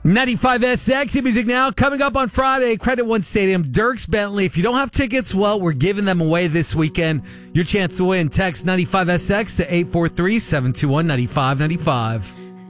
95SX music now. Coming up on Friday, Credit One Stadium, Dierks Bentley. If you don't have tickets, well, we're giving them away this weekend. Your chance to win. Text 95SX to 843-721-9595.